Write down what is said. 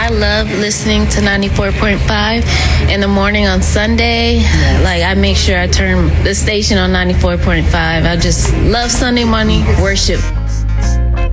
love listening to 94.5 in the morning on Sunday. Like, I make sure I turn the station on 94.5. I just love Sunday morning worship.